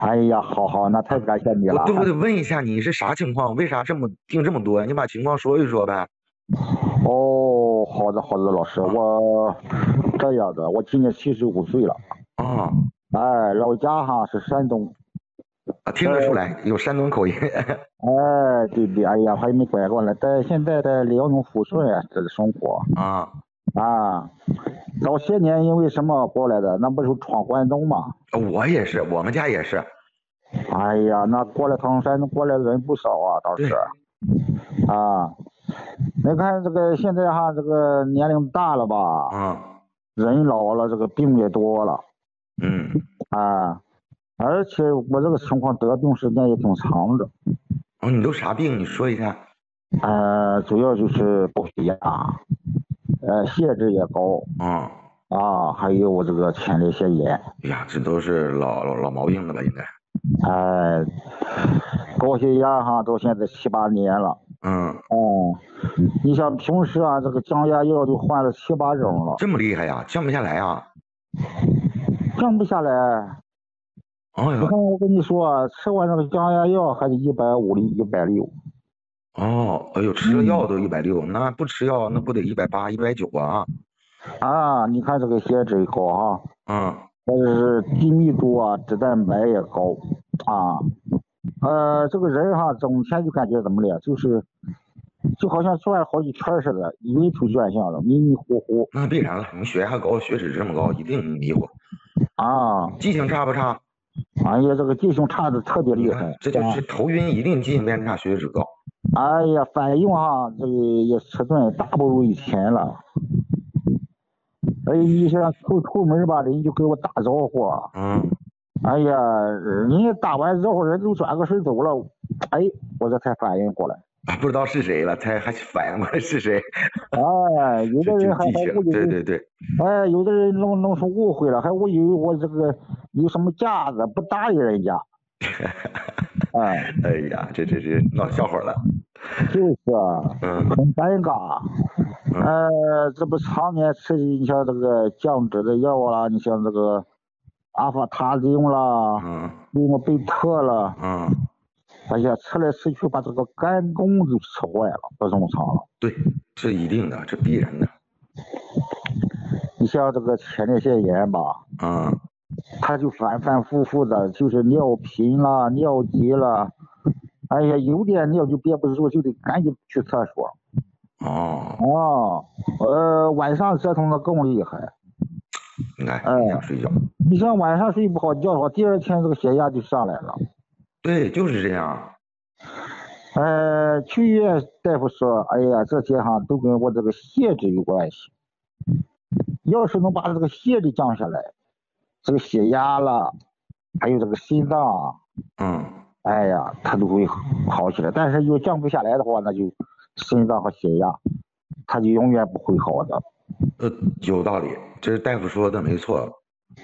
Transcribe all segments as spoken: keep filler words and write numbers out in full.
哎呀，好好，那太感谢你了。 我对我得问一下你是啥情况？为啥这么病这么多呀？你把情况说一说呗。 哦，好的好的，老师， 啊我这样的，我今年七十五岁了， 啊哎，老家哈是山东， 啊！听得出呃， 来有山东口音。 哎，对对，哎呀，还没拐过来，在现在在辽宁抚顺这生活啊。 啊，早些年因为什么过来的？那不是闯关东嘛？ 我也是，我们家也是。 哎呀，那过来唐山过来的人不少啊，倒是对。 啊。你看这个现在哈，这个年龄大了吧， 啊。 人老了，这个病也多了嗯。 啊。而且我这个情况得病时间也挺长的， 哦，你都啥病？你说一下。 呃，主要就是高血压，呃，血脂也高啊。 啊，还有这个前列腺炎， 哎呀，这都是老老老毛病了吧？应该。 哎，高血压哈，到现在七八年了。 嗯。 哦，你像平时啊，这个降压药就换了七八种了， 这么厉害呀？降不下来啊？ 降不下来。 哎呀。 你看，我跟你说啊，吃完那个降压药还得一百五的一百六。 哦，哎呦，吃了药嗯， 都一百六，那不吃药那不得一百八、一百九啊？ 啊，你看这个血脂高哈， 嗯。 或者是低密度啊，脂蛋白也高啊。呃，这个人哈，整天就感觉怎么了，就是就好像转了好几圈似的，晕头转向的，迷迷糊糊那必然了，你血压高，血脂这么高，一定迷糊。 啊。 记性差不差？ 哎呀，这个记性差的特别厉害你看，这就是啊。 头晕，一定记性变差，血脂高。 哎呀，反应哈，这个也迟钝，大不如以前了。哎，医生出出门吧，人就给我打招呼啊。 嗯。 哎呀，人家打完招呼，人都转个身走了。哎，我这才反应过来。 啊，不知道是谁了，才还反应过来是谁。 哎，有这就的人还记性， 还误以为， 对对对。 哎，有的人弄弄出误会了，还误以为我这个有什么架子，不搭理人家。哎， 哎呀，这这这闹笑话了。 就是啊， 嗯。 很尴尬。 嗯。 呃，这不常年吃，你像这个降脂的药啊，你像这个阿法他汀啦， 嗯。 利莫贝特啦， 嗯。 哎呀，吃来吃去把这个肝功都吃坏了，不正常了。 对，这一定的，这必然的。 你像这个前列腺炎吧， 嗯。 它就反反复复的，就是尿频啦、尿急啦，哎呀，有点尿就憋不住，就得赶紧去厕所。 哦。 哦，呃，晚上折腾的更厉害。 你看哎， 影响睡觉。 你像晚上睡不好觉的话，第二天这个血压就上来了。 对，就是这样。 呃，去医院大夫说，哎呀，这些哈都跟我这个血脂有关系。要是能把这个血脂降下来，这个血压啦，还有这个心脏啊， 嗯。 哎呀，它都会好起来。但是又降不下来的话，那就心脏和血压，它就永远不会好的。 呃，有道理，这是大夫说的没错。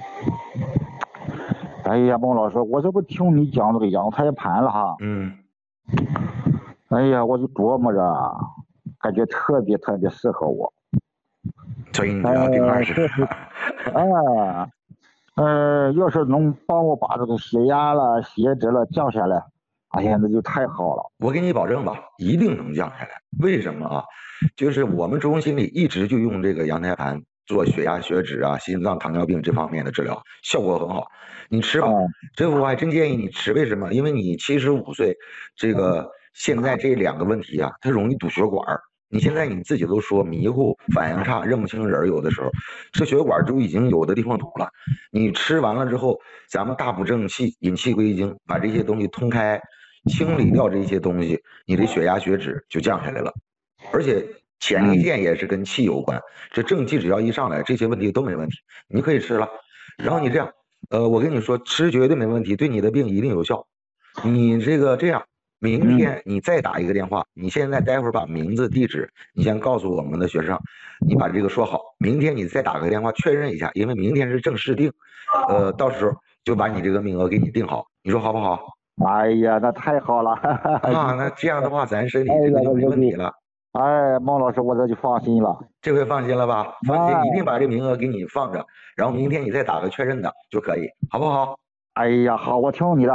哎呀，孟老师，我这不听你讲这个羊胎盘了哈。 嗯。 哎呀，我就琢磨着，感觉特别特别适合我。 所以你就要订二呃， 十。 这是，哎，呃，要是能帮我把这个血压了、血脂了降下来，哎呀，那就太好了。 我给你保证吧，一定能降下来。为什么啊？就是我们中心里一直就用这个羊胎盘做血压、血脂啊、心脏、糖尿病这方面的治疗，效果很好。你吃吧， 嗯， 这我还真建议你吃。为什么？因为你七十五岁，这个现在这两个问题啊，它容易堵血管。你现在你自己都说迷糊、反应差、认不清人，有的时候这血管就已经有的地方堵了。你吃完了之后，咱们大补正气、引气归经，把这些东西通开，清理掉这些东西，你的血压、血脂就降下来了。而且前列腺也是跟气有关，这正气只要一上来，这些问题都没问题，你可以吃了。然后你这样，呃，我跟你说，吃绝对没问题，对你的病一定有效。你这个这样。明天你再打一个电话，你现在待会儿把名字、地址，你先告诉我们的学生，你把这个说好。明天你再打个电话确认一下，因为明天是正式定，呃，到时候就把你这个名额给你定好，你说好不好？ 哎呀，那太好了。 啊，那这样的话，咱身哎呀， 体这个就没我这就， 问题了。 哎，孟老师，我这就放心了。 这回放心了吧？放心，一定哎， 把这名额给你放着，然后明天你再打个确认的就可以，好不好？ 哎呀，好，我听你的。